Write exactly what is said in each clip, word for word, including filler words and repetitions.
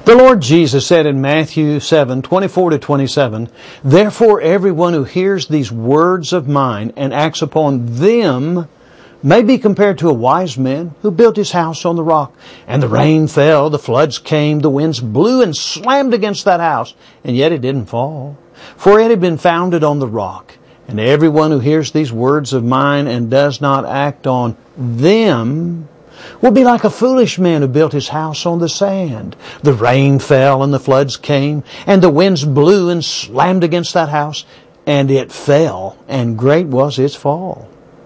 The Lord Jesus said in Matthew seven, twenty-four to twenty-seven, "Therefore everyone who hears these words of mine and acts upon them may be compared to a wise man who built his house on the rock. And the rain fell, the floods came, the winds blew and slammed against that house, and yet it didn't fall. For it had been founded on the rock. And everyone who hears these words of mine and does not act on them will be like a foolish man who built his house on the sand. The rain fell and the floods came, and the winds blew and slammed against that house, and it fell, and great was its fall."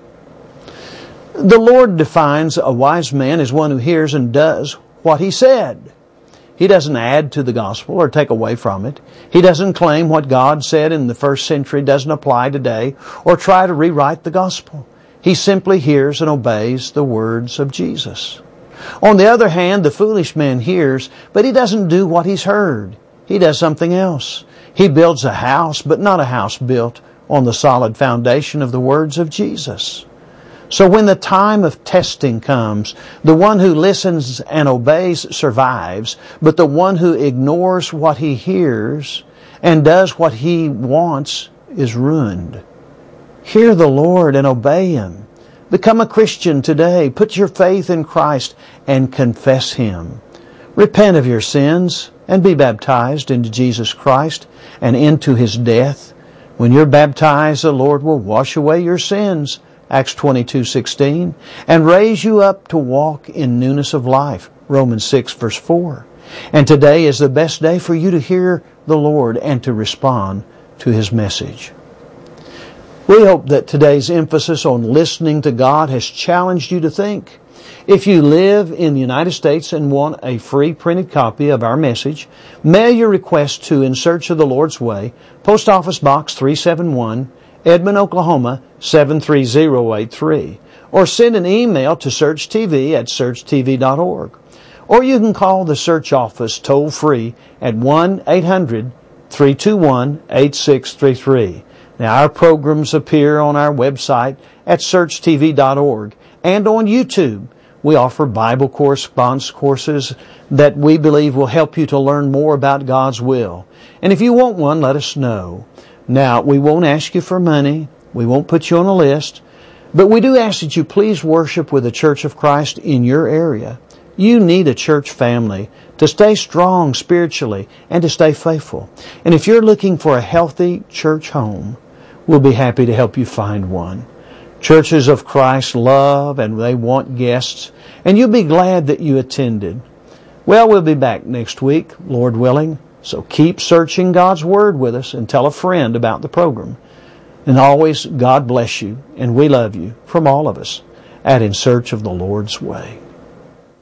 The Lord defines a wise man as one who hears and does what He said. He doesn't add to the gospel or take away from it. He doesn't claim what God said in the first century doesn't apply today or try to rewrite the gospel. He simply hears and obeys the words of Jesus. On the other hand, the foolish man hears, but he doesn't do what he's heard. He does something else. He builds a house, but not a house built on the solid foundation of the words of Jesus. So when the time of testing comes, the one who listens and obeys survives, but the one who ignores what he hears and does what he wants is ruined. Hear the Lord and obey Him. Become a Christian today. Put your faith in Christ and confess Him. Repent of your sins and be baptized into Jesus Christ and into His death. When you're baptized, the Lord will wash away your sins, Acts twenty-two sixteen, and raise you up to walk in newness of life, Romans six verse four. And today is the best day for you to hear the Lord and to respond to His message. We hope that today's emphasis on listening to God has challenged you to think. If you live in the United States and want a free printed copy of our message, mail your request to In Search of the Lord's Way, Post Office Box three seventy-one, Edmond, Oklahoma seven three zero eight three, or send an email to SearchTV at search T V dot org. Or you can call the Search Office toll-free at one eight hundred three two one eight six three three. Now, our programs appear on our website at search T V dot org and on YouTube. We offer Bible correspondence courses that we believe will help you to learn more about God's will. And if you want one, let us know. Now, we won't ask you for money. We won't put you on a list. But we do ask that you please worship with the Church of Christ in your area. You need a church family to stay strong spiritually and to stay faithful. And if you're looking for a healthy church home, we'll be happy to help you find one. Churches of Christ love and they want guests, and you'll be glad that you attended. Well, we'll be back next week, Lord willing. So keep searching God's Word with us and tell a friend about the program. And always, God bless you, and we love you from all of us at In Search of the Lord's Way.